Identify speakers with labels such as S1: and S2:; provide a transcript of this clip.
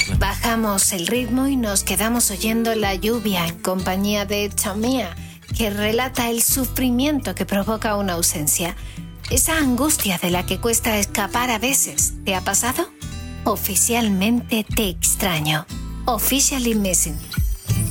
S1: Bajamos el ritmo y nos quedamos oyendo la lluvia en compañía de Tamia, que relata el sufrimiento que provoca una ausencia. Esa angustia de la que cuesta escapar a veces. ¿Te ha pasado? Oficialmente te extraño. Officially Missing.